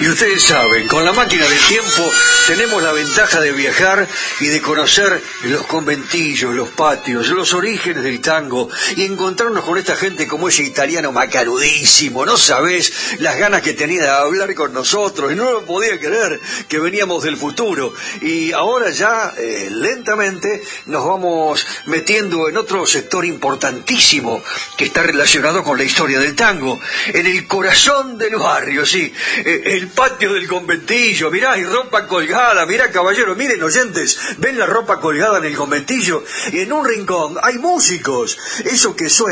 Y ustedes saben, con la máquina del tiempo tenemos la ventaja de viajar y de conocer los conventillos, los patios, los orígenes del tango y encontrarnos con esta gente como ese italiano macarudísimo. No sabés las ganas que tenía de hablar con nosotros y no lo podía creer que veníamos del futuro. Y ahora ya lentamente nos vamos metiendo en otro sector importantísimo que está relacionado con la historia del tango, en el corazón del barrio, sí, el patio del conventillo. Mirá, hay ropa colgada, mirá, caballero, miren, oyentes, ven la ropa colgada en el conventillo y en un rincón hay músicos, eso que suena